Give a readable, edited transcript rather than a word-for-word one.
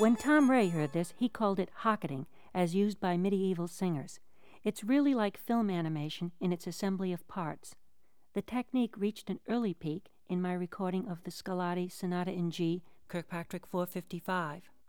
When Tom Ray heard this, he called it hocketing, as used by medieval singers. It's really like film animation in its assembly of parts. The technique reached an early peak in my recording of the Scarlatti Sonata in G, Kirkpatrick 455.